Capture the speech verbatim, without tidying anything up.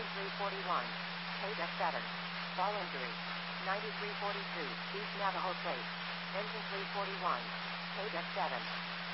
three forty-one. Paid F seven. Ball injury. ninety-three forty-two. East Navajo Trace. Engine three forty-one. Paid F seven.